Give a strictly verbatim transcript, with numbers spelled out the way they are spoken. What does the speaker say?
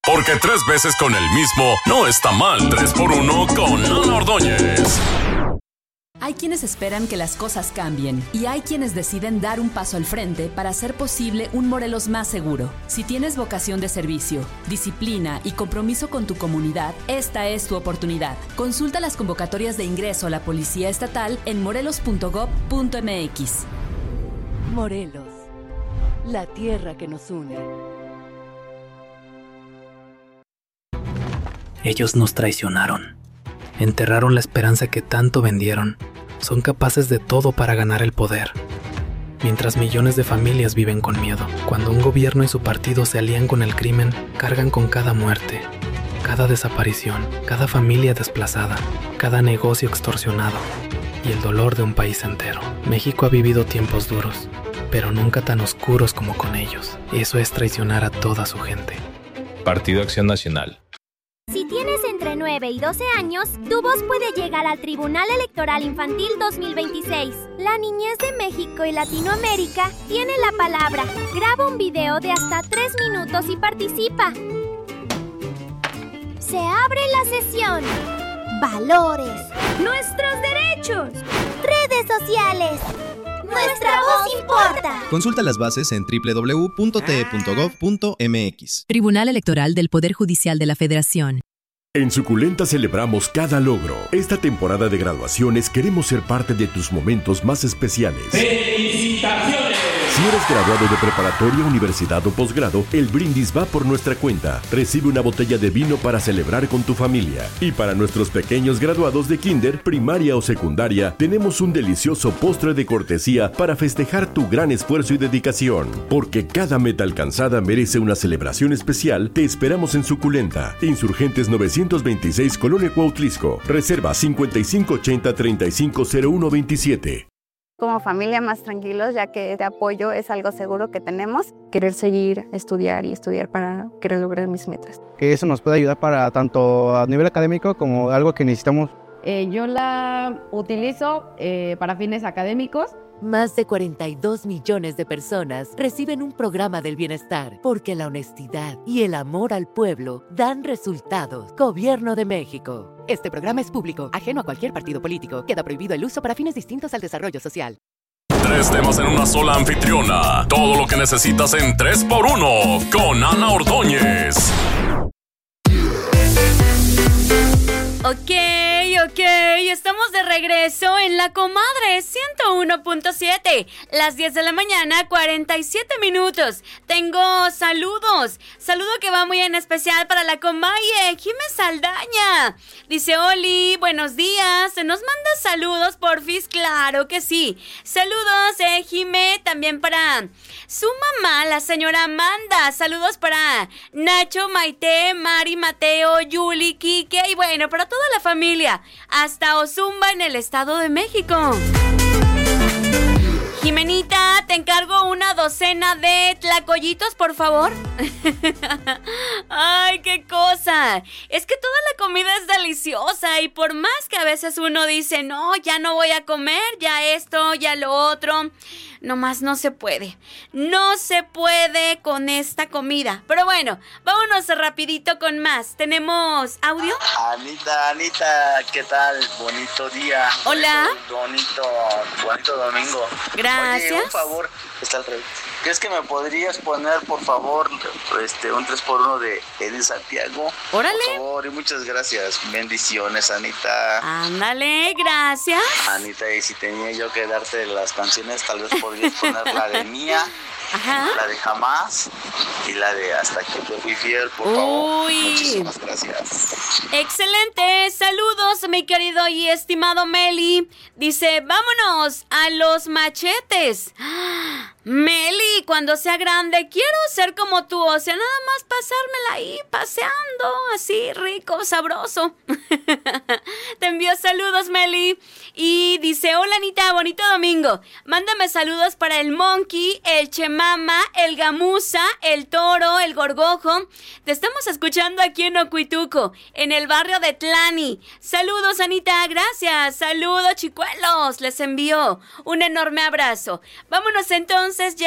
Porque tres veces con el mismo no está mal. Tres por uno con Ana Ordóñez. Hay quienes esperan que las cosas cambien y hay quienes deciden dar un paso al frente para hacer posible un Morelos más seguro. Si tienes vocación de servicio, disciplina y compromiso con tu comunidad, esta es tu oportunidad. Consulta las convocatorias de ingreso a la Policía Estatal en morelos punto gob punto mx. Morelos, la tierra que nos une. Ellos nos traicionaron. Enterraron la esperanza que tanto vendieron. Son capaces de todo para ganar el poder. Mientras millones de familias viven con miedo. Cuando un gobierno y su partido se alían con el crimen, cargan con cada muerte, cada desaparición, cada familia desplazada, cada negocio extorsionado y el dolor de un país entero. México ha vivido tiempos duros, pero nunca tan oscuros como con ellos. Eso es traicionar a toda su gente. Partido Acción Nacional. Si tienes entre nueve y doce años, tu voz puede llegar al Tribunal Electoral Infantil dos mil veintiséis. La niñez de México y Latinoamérica tiene la palabra. Graba un video de hasta tres minutos y participa. Se abre la sesión. Valores. Nuestros derechos. Redes sociales. Nuestra voz importa. Consulta las bases en doble u doble u doble u punto t e punto gob punto m x. Tribunal Electoral del Poder Judicial de la Federación. En Suculenta celebramos cada logro. Esta temporada de graduaciones queremos ser parte de tus momentos más especiales. ¡Felicitaciones! Si eres graduado de preparatoria, universidad o posgrado, el brindis va por nuestra cuenta. Recibe una botella de vino para celebrar con tu familia. Y para nuestros pequeños graduados de kinder, primaria o secundaria, tenemos un delicioso postre de cortesía para festejar tu gran esfuerzo y dedicación. Porque cada meta alcanzada merece una celebración especial. Te esperamos en Suculenta. Insurgentes novecientos veintiséis, Colonia Cuautlisco. Reserva cincuenta y cinco ochenta, treinta y cinco cero uno veintisiete. Como familia más tranquilos, ya que este apoyo es algo seguro que tenemos. Querer seguir, estudiar y estudiar para querer lograr mis metas. Que eso nos puede ayudar para tanto a nivel académico como algo que necesitamos. Eh, yo la utilizo eh, para fines académicos. Más de cuarenta y dos millones de personas reciben un programa del bienestar porque la honestidad y el amor al pueblo dan resultados. Gobierno de México. Este programa es público, ajeno a cualquier partido político. Queda prohibido el uso para fines distintos al desarrollo social. Tres temas en una sola anfitriona. Todo lo que necesitas en tres por uno con Ana Ordóñez. Ok, ok, estamos de regreso en La Comadre ciento uno punto siete, las diez de la mañana, cuarenta y siete minutos. Tengo saludos, saludo que va muy en especial para la Comaye, Jiménez Saldaña. Dice, Oli, buenos días, nos manda saludos, porfis, claro que sí. Saludos, eh, Jimé, también para su mamá, la señora Amanda. Saludos para Nacho, Maite, Mari, Mateo, Yuli, Quique y bueno, para toda la familia, hasta Ozumba en el Estado de México. Jimenita, te encargo una docena de tlacoyitos, por favor. Ay, qué cosa. Es que toda la comida es deliciosa y por más que a veces uno dice, no, ya no voy a comer, ya esto, ya lo otro, nomás no se puede. No se puede con esta comida. Pero bueno, vámonos rapidito con más. ¿Tenemos audio? Anita, Anita, ¿qué tal? Bonito día. Hola. Bonito, bonito domingo. Gracias. Oye, un favor, está al revés. ¿Crees que me podrías poner, por favor, este, un tres por uno de Edith Santiago? Órale. Por favor, y muchas gracias. Bendiciones, Anita. Ándale, gracias. Anita, y si tenía yo que darte las canciones, tal vez podrías poner la de Mía. Ajá. La de Jamás y la de Hasta que te fui fiel, por favor. Uy. Muchísimas gracias. Excelente, saludos mi querido y estimado Meli. Dice, vámonos a los machetes. Meli, cuando sea grande quiero ser como tú, o sea, nada más pasármela ahí paseando, así rico, sabroso. Te envío saludos, Meli. Y dice, hola Anita, bonito domingo. Mándame saludos para el Monkey, el Chemama, el Gamuza, el Toro, el Gorgojo. Te estamos escuchando aquí en Ocuituco, en el barrio de Tlani. Saludos, Anita, gracias. Saludos, chicuelos. Les envío un enorme abrazo. Vámonos entonces ya.